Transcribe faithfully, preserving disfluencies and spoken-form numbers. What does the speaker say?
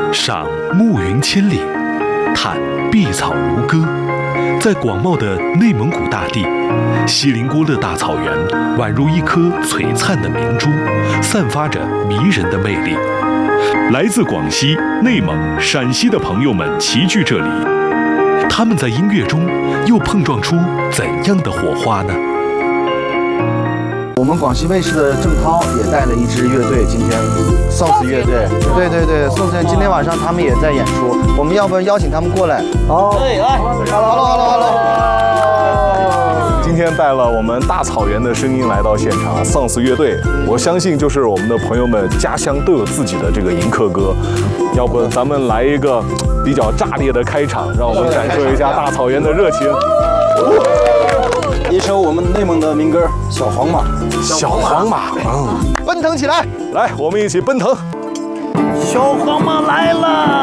赏暮云千里，叹碧草如歌。在广袤的内蒙古大地，锡林郭勒大草原宛如一颗璀璨的明珠，散发着迷人的魅力。来自广西、内蒙、陕西的朋友们齐聚这里，他们在音乐中又碰撞出怎样的火花呢？ 我们广西卫视的郑涛也带了一支乐队，今天宋子乐队，对对对，宋子乐今天晚上他们也在演出，我们要不要邀请他们过来？好，对，来 ，hello hello hello。 今天带了我们大草原的声音来到现场，丧尸乐队，我相信就是我们的朋友们家乡都有自己的这个迎客歌，要不咱们来一个比较炸裂的开场，让我们感受一下大草原的热情。 一首我们内蒙的民歌《小黄马》。 小黄马，嗯， 奔腾起来！ 来，我们一起奔腾。 小黄马来了。